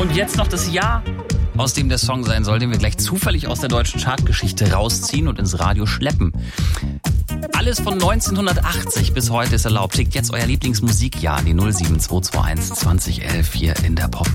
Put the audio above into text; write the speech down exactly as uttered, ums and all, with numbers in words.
Und jetzt noch das Jahr, aus dem der Song sein soll, den wir gleich zufällig aus der deutschen Chartgeschichte rausziehen und ins Radio schleppen. Alles von neunzehnhundertachtzig bis heute ist erlaubt. Schickt jetzt euer Lieblingsmusikjahr an die null sieben zwei zwei eins zwanzig elf hier in der Pop.